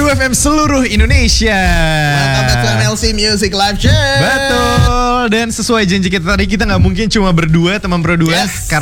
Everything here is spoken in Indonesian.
Merdu FM seluruh Indonesia. Welcome back to MLC Music Live Chat. Betul. Dan sesuai janji kita tadi, kita nggak mungkin cuma berdua teman berdua. Yes.